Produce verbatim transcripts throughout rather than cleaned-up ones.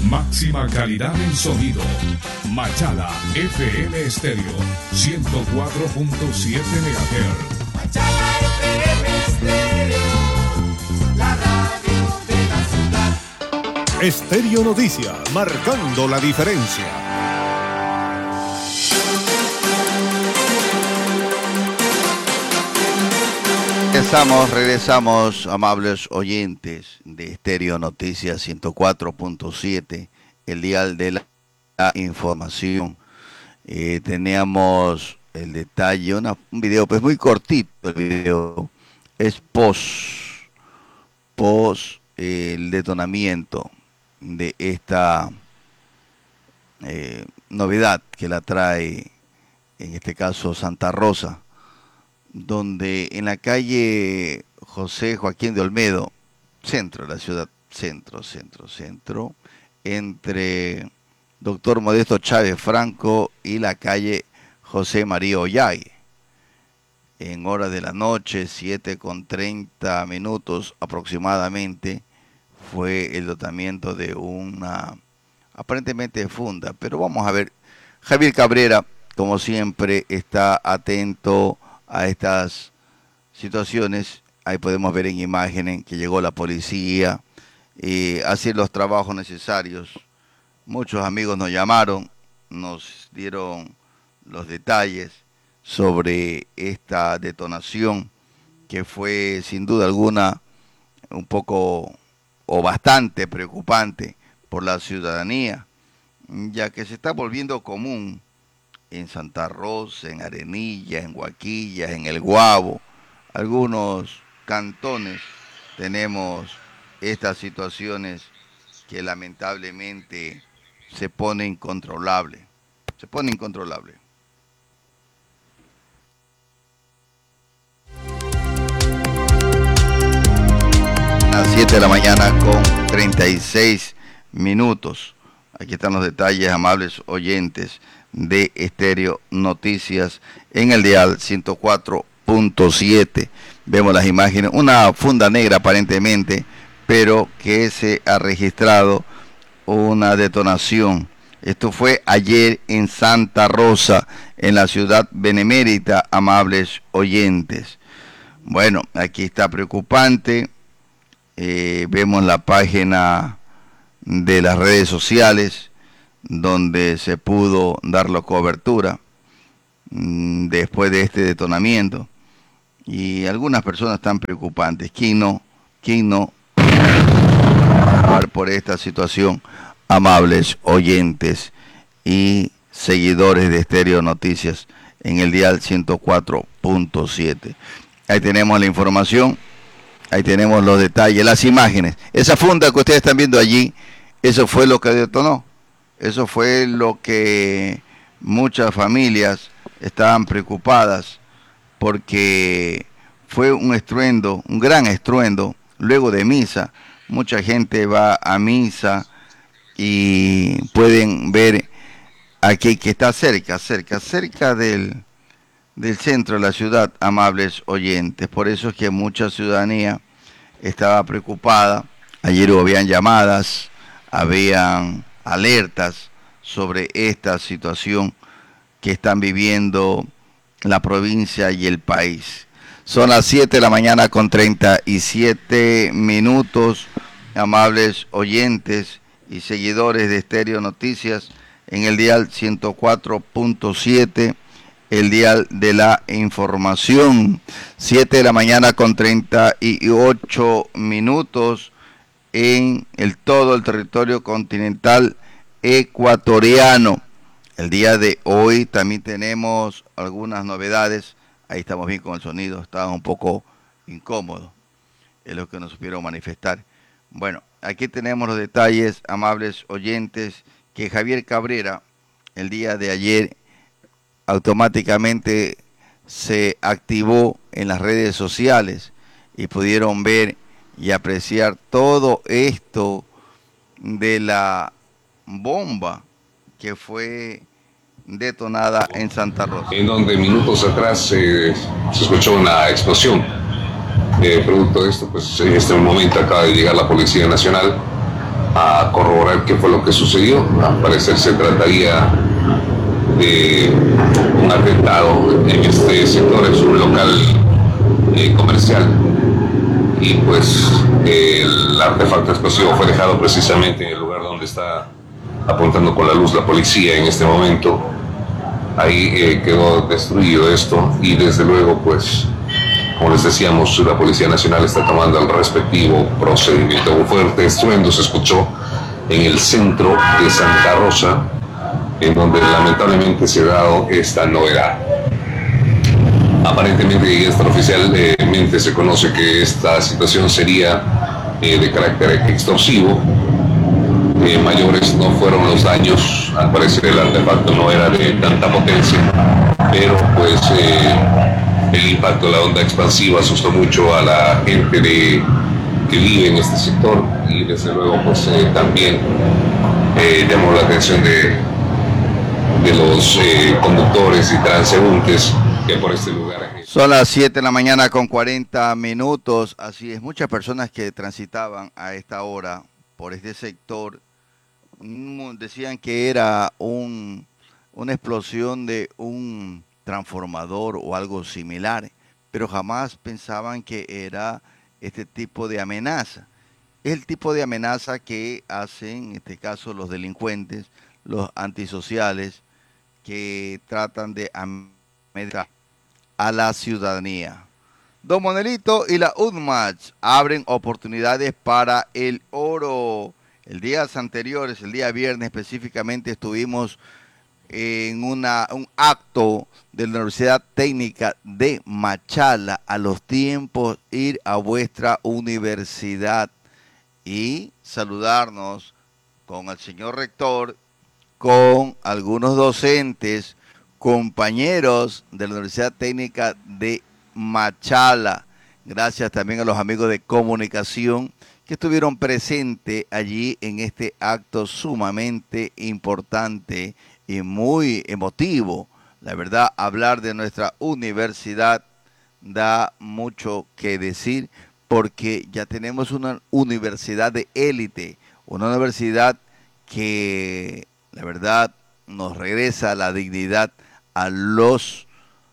Máxima calidad en sonido. Machala F M Estéreo ciento cuatro punto siete megahertz. Machala F M Estéreo, la radio de la ciudad. Estéreo Noticias, marcando la diferencia. Regresamos, regresamos, amables oyentes de Estéreo Noticias ciento cuatro punto siete, el dial de la, la información. Eh, teníamos el detalle, una, un video pues muy cortito, el video es post, post eh, el detonamiento de esta eh, novedad que la trae, en este caso Santa Rosa, donde en la calle José Joaquín de Olmedo, centro de la ciudad, centro, centro, centro, entre Doctor Modesto Chávez Franco y la calle José María Ollague, en horas de la noche, siete con treinta minutos aproximadamente, fue el dotamiento de una aparentemente funda, pero vamos a ver. Javier Cabrera, como siempre, está atento a estas situaciones. Ahí podemos ver en imágenes que llegó la policía y hacer los trabajos necesarios. Muchos amigos nos llamaron, nos dieron los detalles sobre esta detonación que fue sin duda alguna un poco o bastante preocupante por la ciudadanía, ya que se está volviendo común en Santa Rosa, en Arenilla, en Guaquillas, en El Guabo, algunos cantones tenemos estas situaciones que lamentablemente se pone incontrolable, se pone incontrolable. A las siete de la mañana con treinta y seis minutos. Aquí están los detalles, amables oyentes de Estéreo Noticias en el dial ciento cuatro punto siete. Vemos las imágenes, una funda negra aparentemente, pero que se ha registrado una detonación. Esto fue ayer en Santa Rosa, en la ciudad benemérita, amables oyentes. Bueno, aquí está preocupante. Eh, vemos la página de las redes sociales donde se pudo dar la cobertura mmm, después de este detonamiento, y algunas personas están preocupantes. ¿Quién no? ¿Quién no? Por esta situación, amables oyentes y seguidores de Estéreo Noticias en el dial ciento cuatro punto siete. Ahí tenemos la información, ahí tenemos los detalles, las imágenes. Esa funda que ustedes están viendo allí, eso fue lo que detonó. Eso fue lo que muchas familias estaban preocupadas, porque fue un estruendo, un gran estruendo, luego de misa. Mucha gente va a misa y pueden ver aquí que está cerca, cerca, cerca del, del centro de la ciudad, amables oyentes. Por eso es que mucha ciudadanía estaba preocupada. Ayer habían llamadas, habían alertas sobre esta situación que están viviendo la provincia y el país. Son las siete de la mañana con treinta y siete minutos, amables oyentes y seguidores de Estéreo Noticias en el dial ciento cuatro punto siete, el dial de la información. siete de la mañana con treinta y ocho minutos en el todo el territorio continental ecuatoriano. El día de hoy también tenemos algunas novedades. Ahí estamos bien con el sonido, estaba un poco incómodo, es lo que nos supieron manifestar. Bueno, aquí tenemos los detalles, amables oyentes, que Javier Cabrera el día de ayer automáticamente se activó en las redes sociales y pudieron ver y apreciar todo esto de la bomba que fue detonada en Santa Rosa. En donde minutos atrás eh, se escuchó una explosión. Eh, producto de esto, pues en este momento acaba de llegar la Policía Nacional a corroborar corroborar qué fue lo que sucedió. Al parecer se trataría de un atentado en este sector, es un local eh, comercial, y pues eh, el artefacto explosivo fue dejado precisamente en el lugar donde está apuntando con la luz la policía en este momento. Ahí eh, quedó destruido esto, y desde luego, pues, como les decíamos, la Policía Nacional está tomando el respectivo procedimiento. Un fuerte estruendo se escuchó en el centro de Santa Rosa, en donde lamentablemente se ha dado esta novedad. Aparentemente y extraoficialmente se conoce que esta situación sería eh, de carácter extorsivo. Eh, mayores no fueron los daños, al parecer el artefacto no era de tanta potencia, pero pues eh, el impacto de la onda expansiva asustó mucho a la gente de, que vive en este sector, y desde luego pues eh, también eh, llamó la atención de, de los eh, conductores y transeúntes que por este lugar. Son las siete de la mañana con cuarenta minutos, así es, muchas personas que transitaban a esta hora por este sector decían que era un, una explosión de un transformador o algo similar, pero jamás pensaban que era este tipo de amenaza. Es el tipo de amenaza que hacen, en este caso, los delincuentes, los antisociales, que tratan de amedrentar a la ciudadanía. Don Manuelito y la U D M A T abren oportunidades para el oro. El días anteriores, el día viernes específicamente, estuvimos en una, un acto de la Universidad Técnica de Machala, a los tiempos ir a vuestra universidad y saludarnos con el señor rector, con algunos docentes, compañeros de la Universidad Técnica de Machala. Gracias también a los amigos de comunicación que estuvieron presentes allí en este acto sumamente importante y muy emotivo. La verdad, hablar de nuestra universidad da mucho que decir, porque ya tenemos una universidad de élite, una universidad que, la verdad, nos regresa la dignidad a los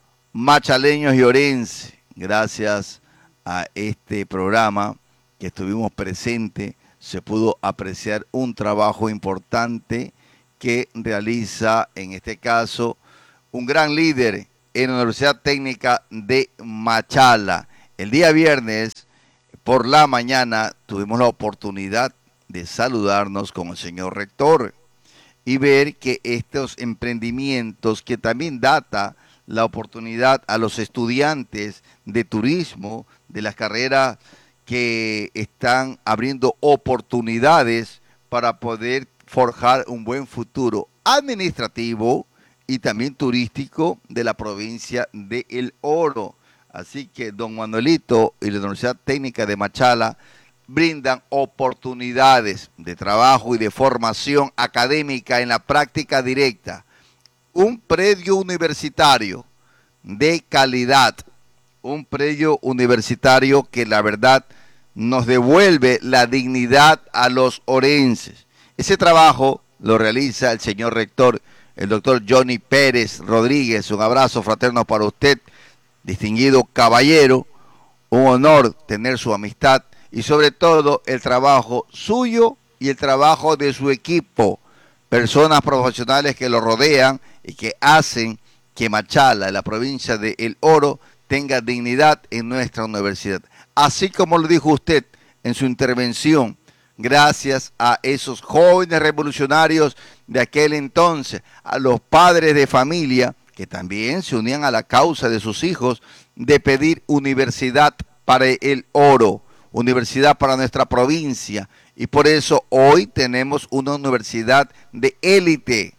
machaleños y orenses, gracias a este programa que estuvimos presentes. Se pudo apreciar un trabajo importante que realiza, en este caso, un gran líder en la Universidad Técnica de Machala. El día viernes, por la mañana, tuvimos la oportunidad de saludarnos con el señor rector y ver que estos emprendimientos, que también data la oportunidad a los estudiantes de turismo, de las carreras que están abriendo oportunidades para poder forjar un buen futuro administrativo y también turístico de la provincia de El Oro. Así que don Manuelito y la Universidad Técnica de Machala brindan oportunidades de trabajo y de formación académica en la práctica directa. Un predio universitario de calidad, un predio universitario que la verdad nos devuelve la dignidad a los orenses. Ese trabajo lo realiza el señor rector, el doctor Johnny Pérez Rodríguez. Un abrazo fraterno para usted, distinguido caballero. Un honor tener su amistad y sobre todo el trabajo suyo y el trabajo de su equipo. Personas profesionales que lo rodean y que hacen que Machala, la provincia de El Oro, tenga dignidad en nuestra universidad. Así como lo dijo usted en su intervención, gracias a esos jóvenes revolucionarios de aquel entonces, a los padres de familia que también se unían a la causa de sus hijos de pedir universidad para El Oro, universidad para nuestra provincia, y por eso hoy tenemos una universidad de élite.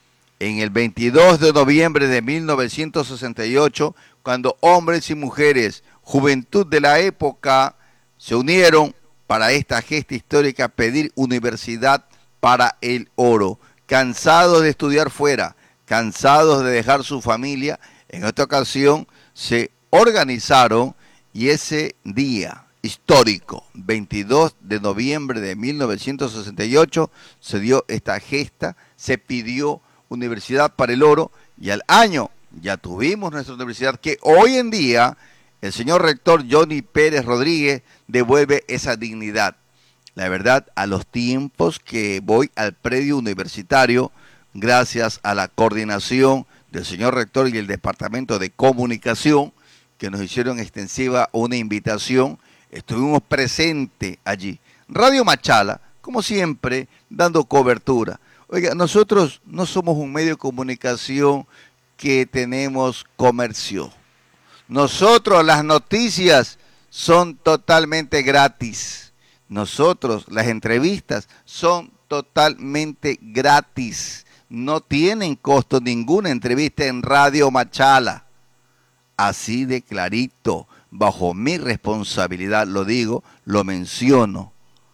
En el veintidós de noviembre de mil novecientos sesenta y ocho, cuando hombres y mujeres, juventud de la época, se unieron para esta gesta histórica, pedir universidad para El Oro. Cansados de estudiar fuera, cansados de dejar su familia, en esta ocasión se organizaron y ese día, histórico. veintidós de noviembre de mil novecientos sesenta y ocho se dio esta gesta, se pidió Universidad para el Oro y al año ya tuvimos nuestra universidad que hoy en día el señor rector Johnny Pérez Rodríguez devuelve esa dignidad. La verdad, a los tiempos que voy al predio universitario, gracias a la coordinación del señor rector y el Departamento de Comunicación, que nos hicieron extensiva una invitación, estuvimos presentes allí. Radio Machala, como siempre, dando cobertura. Oiga, nosotros no somos un medio de comunicación que tenemos comercio. Nosotros las noticias son totalmente gratis. Nosotros las entrevistas son totalmente gratis. No tienen costo ninguna entrevista en Radio Machala. Así de clarito, bajo mi responsabilidad lo digo, lo menciono.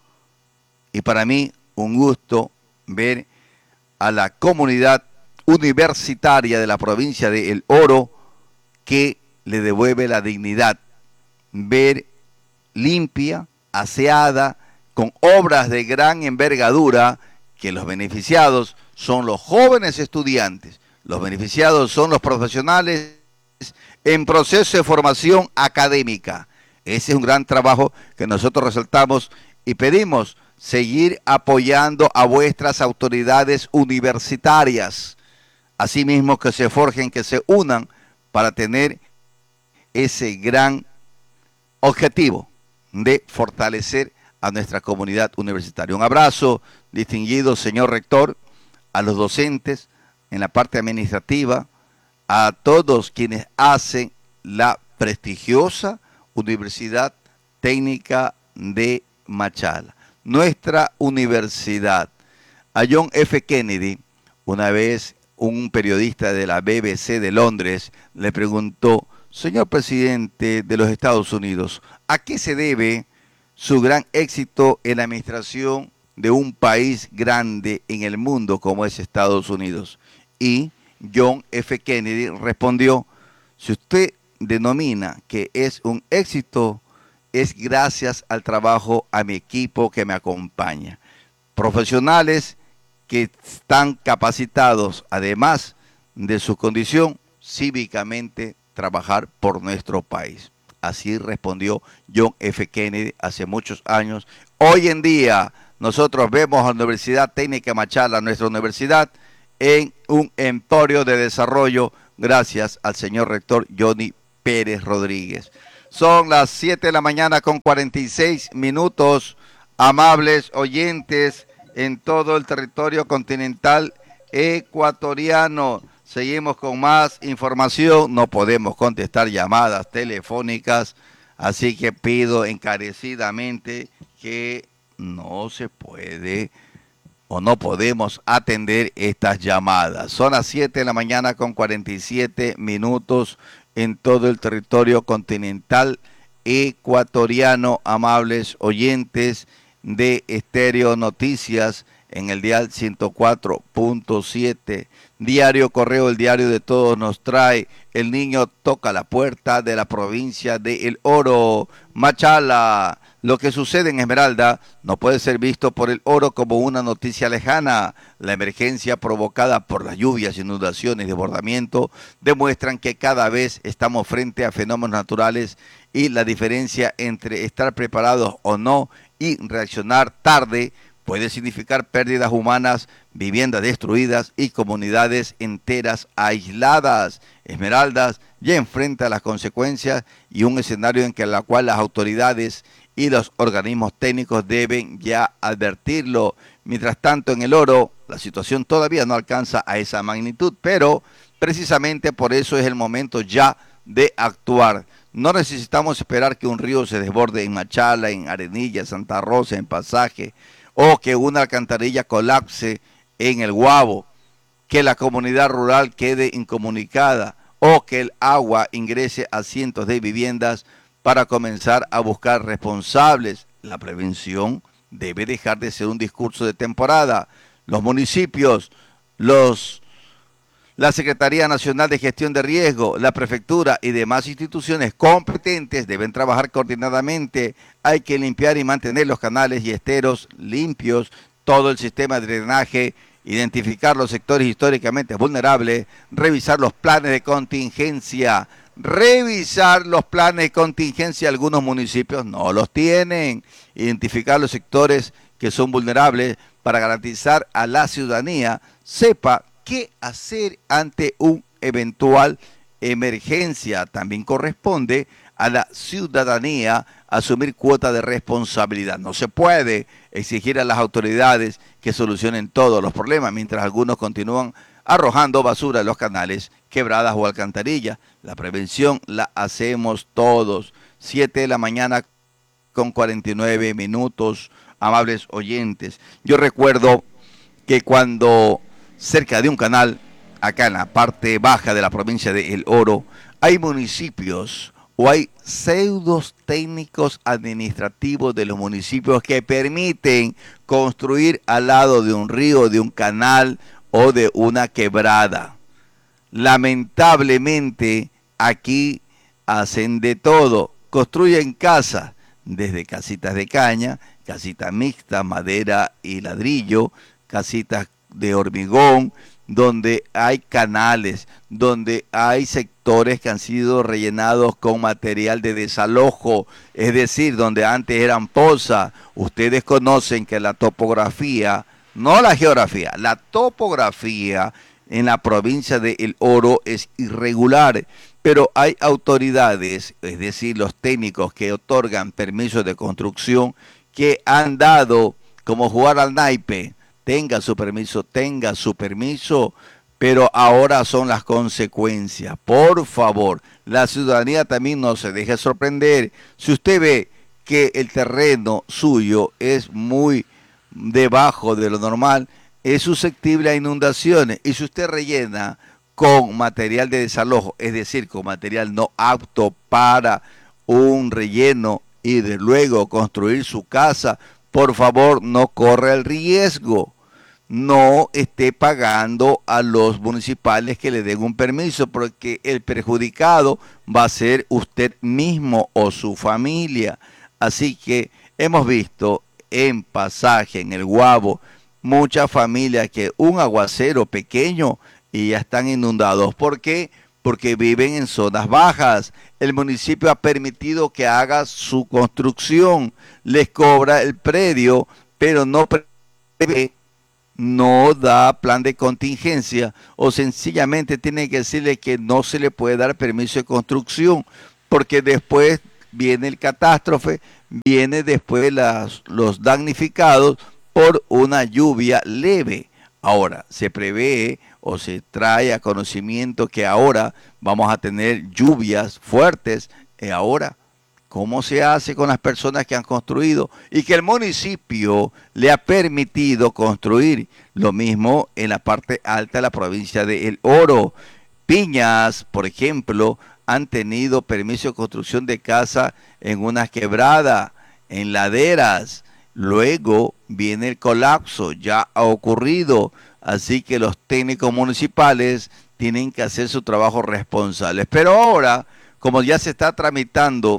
Y para mí un gusto ver a la comunidad universitaria de la provincia de El Oro que le devuelve la dignidad. Ver limpia, aseada, con obras de gran envergadura, que los beneficiados son los jóvenes estudiantes, los beneficiados son los profesionales en proceso de formación académica. Ese es un gran trabajo que nosotros resaltamos y pedimos seguir apoyando a vuestras autoridades universitarias, asimismo que se forjen, que se unan para tener ese gran objetivo de fortalecer a nuestra comunidad universitaria. Un abrazo, distinguido señor rector, a los docentes en la parte administrativa, a todos quienes hacen la prestigiosa Universidad Técnica de Machala. Nuestra universidad. A John F. Kennedy, una vez un periodista de la B B C de Londres le preguntó: señor presidente de los Estados Unidos, ¿a qué se debe su gran éxito en la administración de un país grande en el mundo como es Estados Unidos? Y John F. Kennedy respondió: si usted denomina que es un éxito, es gracias al trabajo a mi equipo que me acompaña. Profesionales que están capacitados, además de su condición, cívicamente trabajar por nuestro país. Así respondió John F. Kennedy hace muchos años. Hoy en día nosotros vemos a la Universidad Técnica Machala, nuestra universidad, en un emporio de desarrollo gracias al señor rector Johnny Pérez Rodríguez. Son las siete de la mañana con cuarenta y seis minutos, amables oyentes en todo el territorio continental ecuatoriano. Seguimos con más información, no podemos contestar llamadas telefónicas, así que pido encarecidamente que no se puede o no podemos atender estas llamadas. Son las siete de la mañana con cuarenta y siete minutos en todo el territorio continental ecuatoriano, amables oyentes de Estéreo Noticias en el dial ciento cuatro punto siete. Diario Correo, el diario de todos, nos trae: el niño toca la puerta de la provincia de El Oro, Machala. Lo que sucede en Esmeralda no puede ser visto por El Oro como una noticia lejana. La emergencia provocada por las lluvias, inundaciones y desbordamiento demuestran que cada vez estamos frente a fenómenos naturales y la diferencia entre estar preparados o no y reaccionar tarde puede significar pérdidas humanas, viviendas destruidas y comunidades enteras aisladas. Esmeraldas ya enfrenta las consecuencias y un escenario en que la cual las autoridades y los organismos técnicos deben ya advertirlo. Mientras tanto, en El Oro, la situación todavía no alcanza a esa magnitud, pero precisamente por eso es el momento ya de actuar. No necesitamos esperar que un río se desborde en Machala, en Arenilla, Santa Rosa, en Pasaje, o que una alcantarilla colapse en El Guabo, que la comunidad rural quede incomunicada, o que el agua ingrese a cientos de viviendas para comenzar a buscar responsables. La prevención debe dejar de ser un discurso de temporada. Los municipios, los, La Secretaría Nacional de Gestión de Riesgo, la Prefectura y demás instituciones competentes deben trabajar coordinadamente. Hay que limpiar y mantener los canales y esteros limpios, todo el sistema de drenaje, identificar los sectores históricamente vulnerables, revisar los planes de contingencia, revisar los planes de contingencia. Algunos municipios no los tienen. Identificar los sectores que son vulnerables para garantizar a la ciudadanía sepa qué hacer ante una eventual emergencia. También corresponde a la ciudadanía asumir cuota de responsabilidad. No se puede exigir a las autoridades que solucionen todos los problemas mientras algunos continúan arrojando basura en los canales, quebradas o alcantarillas. La prevención la hacemos todos. siete de la mañana con cuarenta y nueve minutos, amables oyentes. Yo recuerdo que cuando cerca de un canal, acá en la parte baja de la provincia de El Oro, hay municipios o hay pseudos técnicos administrativos de los municipios que permiten construir al lado de un río, de un canal o de una quebrada. Lamentablemente aquí hacen de todo, construyen casas, desde casitas de caña, casitas mixtas, madera y ladrillo, casitas de hormigón, donde hay canales, donde hay sectores que han sido rellenados con material de desalojo, es decir, donde antes eran pozas. Ustedes conocen que la topografía, no la geografía, la topografía en la provincia de El Oro es irregular, pero hay autoridades, es decir, los técnicos que otorgan permisos de construcción, que han dado como jugar al naipe. Tenga su permiso, tenga su permiso, pero ahora son las consecuencias. Por favor, la ciudadanía también no se deje sorprender. Si usted ve que el terreno suyo es muy debajo de lo normal, es susceptible a inundaciones. Y si usted rellena con material de desalojo, es decir, con material no apto para un relleno y de luego construir su casa, por favor, no corra el riesgo. No esté pagando a los municipales que le den un permiso, porque el perjudicado va a ser usted mismo o su familia. Así que hemos visto en Pasaje, en el Guabo, muchas familias que un aguacero pequeño y ya están inundados. ¿Por qué? Porque viven en zonas bajas. El municipio ha permitido que haga su construcción, les cobra el predio, pero no prevé, no da plan de contingencia, o sencillamente tiene que decirle que no se le puede dar permiso de construcción, porque después viene el catástrofe, viene después las, los damnificados por una lluvia leve. Ahora, se prevé o se trae a conocimiento que ahora vamos a tener lluvias fuertes. Y ahora, ¿cómo se hace con las personas que han construido y que el municipio le ha permitido construir? Lo mismo en la parte alta de la provincia de El Oro. Piñas, por ejemplo, han tenido permiso de construcción de casa en una quebrada, en laderas. Luego viene el colapso, ya ha ocurrido. Así que los técnicos municipales tienen que hacer su trabajo responsable. Pero ahora, como ya se está tramitando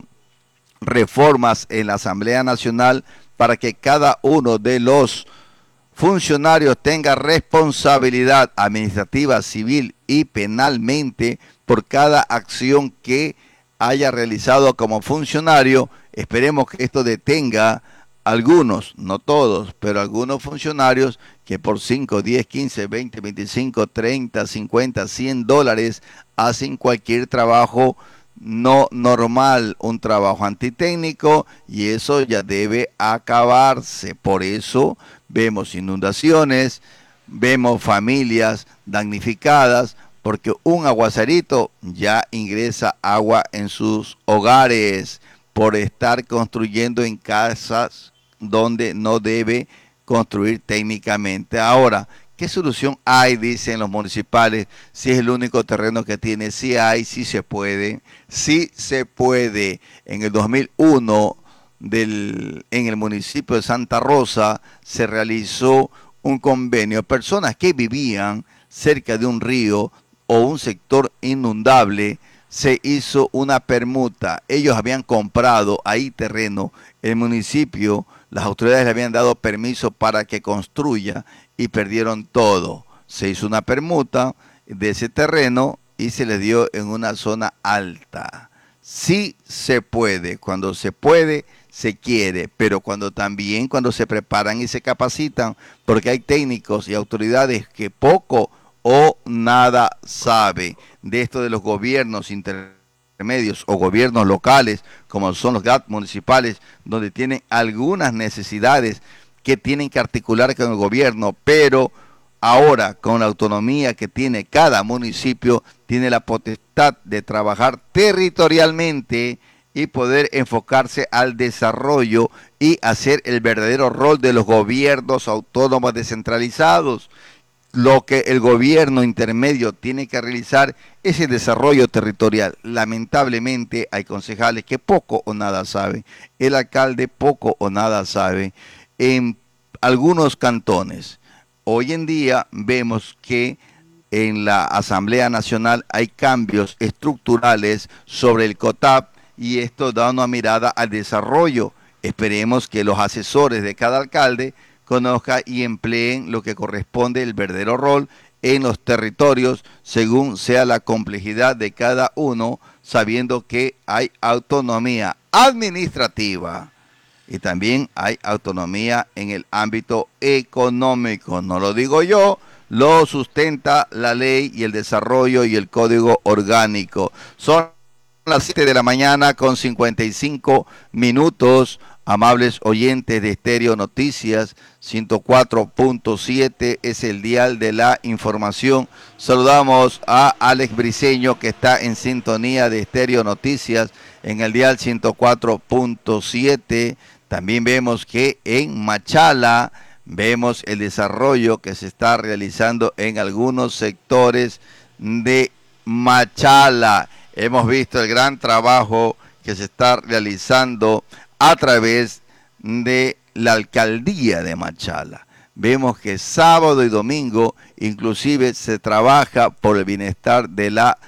reformas en la Asamblea Nacional para que cada uno de los funcionarios tenga responsabilidad administrativa, civil y penalmente por cada acción que haya realizado como funcionario, esperemos que esto detenga algunos, no todos, pero algunos funcionarios que por cinco, diez, quince, veinte, veinticinco, treinta, cincuenta, cien dólares hacen cualquier trabajo no normal, un trabajo antitécnico, y eso ya debe acabarse. Por eso vemos inundaciones, vemos familias damnificadas, porque un aguacerito ya ingresa agua en sus hogares por estar construyendo en casas donde no debe construir técnicamente. Ahora, ¿qué solución hay? Dicen los municipales, si es el único terreno que tiene. Sí hay, sí se puede, sí se puede. En el dos mil uno, del, en el municipio de Santa Rosa, se realizó un convenio. Personas que vivían cerca de un río, o un sector inundable, se hizo una permuta. Ellos habían comprado ahí terreno, el municipio, las autoridades le habían dado permiso para que construya y perdieron todo. Se hizo una permuta de ese terreno y se les dio en una zona alta. Sí se puede, cuando se puede, se quiere, pero cuando también cuando se preparan y se capacitan, porque hay técnicos y autoridades que poco o nada saben de esto de los gobiernos intermedios o gobiernos locales, como son los G A T municipales, donde tienen algunas necesidades que tienen que articular con el gobierno, pero ahora con la autonomía que tiene cada municipio, tiene la potestad de trabajar territorialmente y poder enfocarse al desarrollo y hacer el verdadero rol de los gobiernos autónomos descentralizados. Lo que el gobierno intermedio tiene que realizar es el desarrollo territorial. Lamentablemente hay concejales que poco o nada saben, el alcalde poco o nada sabe. En algunos cantones, hoy en día vemos que en la Asamblea Nacional hay cambios estructurales sobre el COTAP y esto da una mirada al desarrollo. Esperemos que los asesores de cada alcalde conozcan y empleen lo que corresponde el verdadero rol en los territorios según sea la complejidad de cada uno, sabiendo que hay autonomía administrativa y también hay autonomía en el ámbito económico. No lo digo yo, lo sustenta la ley y el desarrollo y el código orgánico. Son las siete de la mañana con cincuenta y cinco minutos. Amables oyentes de Estéreo Noticias, ciento cuatro punto siete es el dial de la información. Saludamos a Alex Briceño, que está en sintonía de Estéreo Noticias en el dial ciento cuatro punto siete. También vemos que en Machala vemos el desarrollo que se está realizando en algunos sectores de Machala. Hemos visto el gran trabajo que se está realizando a través de la alcaldía de Machala. Vemos que sábado y domingo inclusive se trabaja por el bienestar de la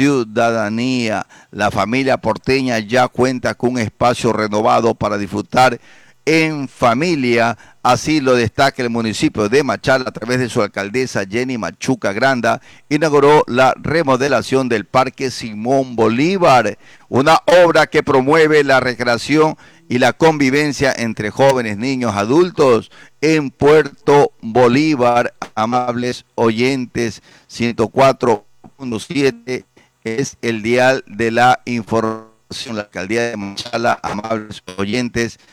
ciudadanía. La familia porteña ya cuenta con un espacio renovado para disfrutar en familia, así lo destaca el municipio de Machala a través de su alcaldesa Jenny Machuca Granda. Inauguró la remodelación del Parque Simón Bolívar, una obra que promueve la recreación y la convivencia entre jóvenes, niños, adultos en Puerto Bolívar. Amables oyentes, ciento cuatro punto siete es el dial de la información. La alcaldía de Machala, amables oyentes,